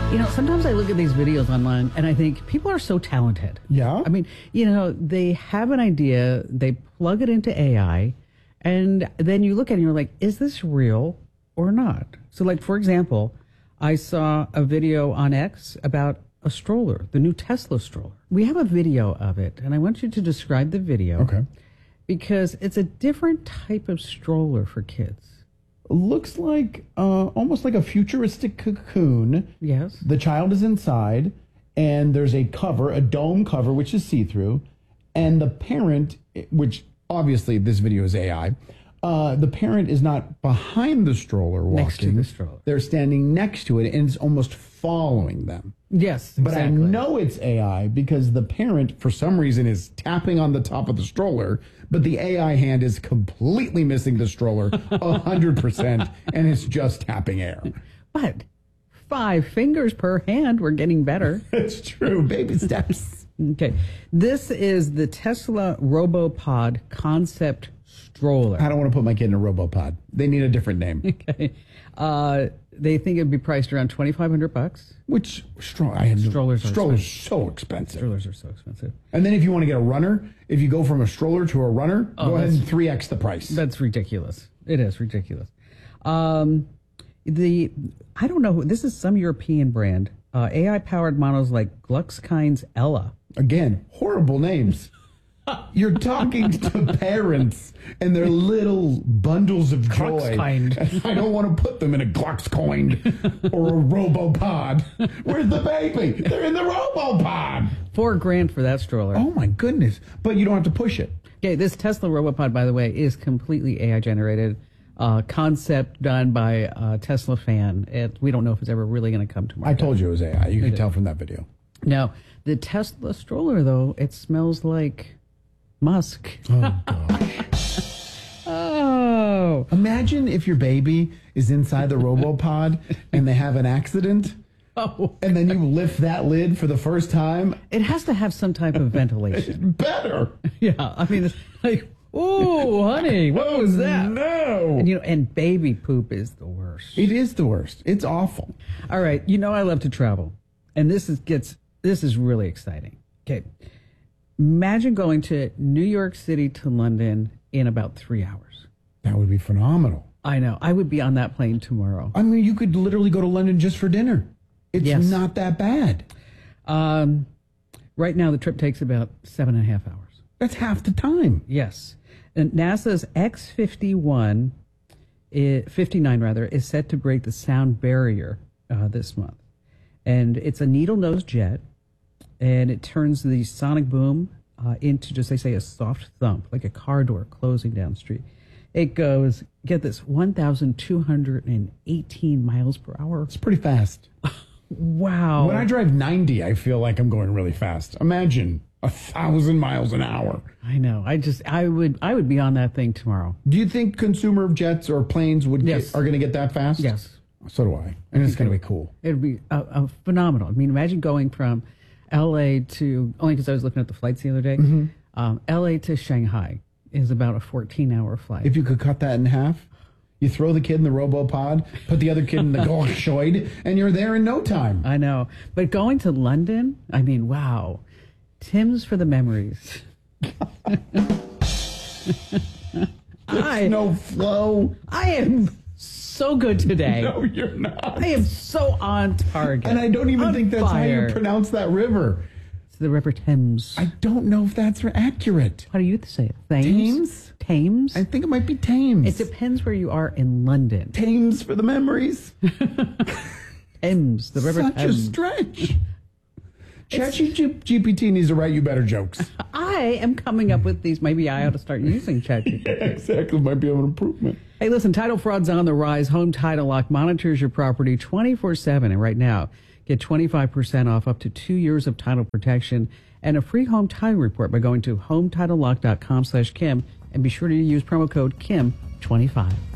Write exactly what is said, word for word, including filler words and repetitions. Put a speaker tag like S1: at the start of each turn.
S1: You know, sometimes I look at these videos online and I think people are so talented.
S2: Yeah?
S1: I mean, you know, they have an idea, they plug it into A I, and then you look at it and you're like, is this real or not? So, like, for example, I saw a video on X about a stroller, the new Tesla stroller. We have a video of it, and I want you to describe the video.
S2: Okay.
S1: Because it's a different type of stroller for kids.
S2: Looks like uh, almost like a futuristic cocoon.
S1: Yes.
S2: The child is inside, and there's a cover, a dome cover, which is see-through, and the parent, which obviously this video is A I, uh, the parent is not behind the stroller walking.
S1: Next to the stroller.
S2: They're standing next to it, and it's almost following them.
S1: Yes,
S2: But
S1: exactly.
S2: I know it's A I because the parent, for some reason, is tapping on the top of the stroller, but the A I hand is completely missing the stroller one hundred percent, and it's just tapping air.
S1: But five fingers per hand, we're getting better.
S2: It's true. Baby steps.
S1: Okay. This is the Tesla RoboPod concept stroller.
S2: I don't want to put my kid in a RoboPod. They need a different name.
S1: Okay. Uh, they think it'd be priced around twenty-five hundred bucks.
S2: Which stroller? I had
S1: Strollers are
S2: strollers so expensive.
S1: Strollers are so expensive.
S2: And then if you want to get a runner, if you go from a stroller to a runner,
S1: Oh,
S2: go ahead
S1: that's-
S2: and three X the price.
S1: That's ridiculous. It is ridiculous. Um, the I don't know. This is some European brand. Uh, A I-powered models like Gluckskind's Ella.
S2: Again, horrible names. You're talking to parents and their little bundles of joy.
S1: Gluckskind.
S2: I don't want to put them in a Gluckskind or a RoboPod. Where's the baby? They're in the RoboPod.
S1: Four grand for that stroller.
S2: Oh my goodness. But you don't have to push it.
S1: Okay, this Tesla RoboPod, by the way, is completely A I generated. Uh, concept done by a Tesla fan. It, we don't know if it's ever really going to come to
S2: I
S1: market.
S2: told you it was A I. You can tell from that video.
S1: Now, the Tesla stroller, though, it smells like musk.
S2: Oh, gosh.
S1: Oh.
S2: Imagine if your baby is inside the RoboPod and they have an accident,
S1: Oh.
S2: and then you lift that lid for the first time.
S1: It has to have some type of ventilation.
S2: Better.
S1: Yeah, I mean, it's like, oh, honey, what was that?
S2: No.
S1: And, you know, and baby poop is the worst.
S2: It is the worst. It's awful.
S1: All right, you know I love to travel, and this is gets this is really exciting. Okay, imagine going to New York City to London in about three hours.
S2: That would be phenomenal.
S1: I know. I would be on that plane tomorrow.
S2: I mean, you could literally go to London just for dinner. It's
S1: Yes.
S2: not that bad.
S1: Um, right now, the trip takes about seven and a half hours.
S2: That's half the time.
S1: Yes. And NASA's X fifty-one, i- fifty-nine rather, is set to break the sound barrier uh, this month. And it's a needle-nose jet, and it turns the sonic boom uh, into just, they say, a soft thump, like a car door closing down the street. It goes, get this, one thousand two hundred eighteen miles per hour.
S2: It's pretty fast.
S1: Wow.
S2: When I drive ninety, I feel like I'm going really fast. Imagine a thousand miles an hour.
S1: I know. I just, I would, I would be on that thing tomorrow.
S2: Do you think consumer jets or planes would
S1: Yes.
S2: get, are going to get that fast?
S1: Yes.
S2: So do I. And it's going to be cool.
S1: It'd be uh, uh, phenomenal. I mean, imagine going from L A to, only because I was looking at the flights the other day,
S2: Mm-hmm.
S1: um, L A to Shanghai is about a fourteen hour flight.
S2: If you could cut that in half, you throw the kid in the RoboPod, put the other kid in the Gluckschoid, and you're there in no time.
S1: I know. But going to London, I mean, wow. Tim's for the memories. I,
S2: No flow.
S1: I am so good today.
S2: No, you're not.
S1: I am so on target.
S2: And I don't even
S1: On
S2: think that's how
S1: fire.
S2: you pronounce that river.
S1: It's the River Thames.
S2: I don't know if that's accurate.
S1: How do you say it? Thames?
S2: Thames?
S1: Thames?
S2: I think it might be Thames.
S1: It depends where you are in London.
S2: Thames for the memories.
S1: Thames, the River
S2: Such a
S1: Thames.
S2: stretch. ChatGPT needs to write you better jokes.
S1: I am coming up with these. Maybe I ought to start using ChatGPT.
S2: Exactly. Might be an improvement.
S1: Hey, listen, title fraud's on the rise. Home Title Lock monitors your property twenty-four seven. And right now, get twenty-five percent off up to two years of title protection and a free home title report by going to home title lock dot com slash Kim. And be sure to use promo code Kim twenty-five.